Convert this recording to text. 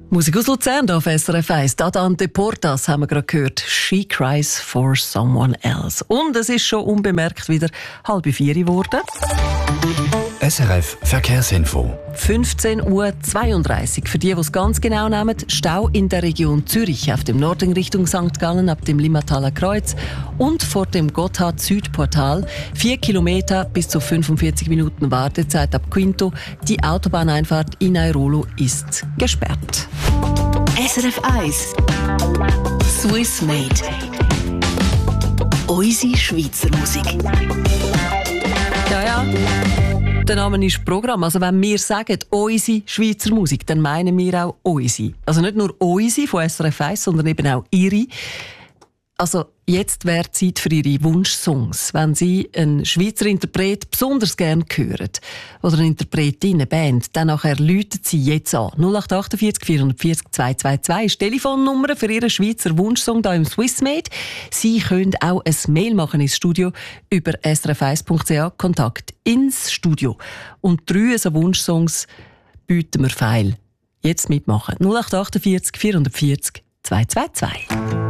Musik aus Luzern auf SRF 1. Dante Portas haben wir gerade gehört. «She cries for someone else». Und es ist schon unbemerkt wieder 3:30 geworden. SRF Verkehrsinfo. 15:32 Uhr. Für die es ganz genau nehmen, Stau in der Region Zürich auf dem Norden Richtung St. Gallen ab dem Limmataler Kreuz und vor dem Gotthard-Südportal. 4 Kilometer bis zu 45 Minuten Wartezeit ab Quinto. Die Autobahneinfahrt in Airolo ist gesperrt. SRF 1 Swiss Made. Unsere Schweizer Musik. Ja. Der Name ist Programm. Also wenn wir sagen «unsere Schweizer Musik», dann meinen wir auch «unsere». Also nicht nur «unsere» von SRF 1, sondern eben auch «ihre». Also jetzt wäre Zeit für Ihre Wunschsongs. Wenn Sie einen Schweizer Interpret besonders gerne hören oder eine Interpretin, eine Band, dann nachher läuten Sie jetzt an. 0848 440 222 ist die Telefonnummer für Ihren Schweizer Wunschsong hier im Swissmade. Sie können auch ein Mail machen ins Studio über srf1.ch, Kontakt ins Studio. Und 3 so Wunschsongs bieten wir feil. Jetzt mitmachen. 0848 440 222.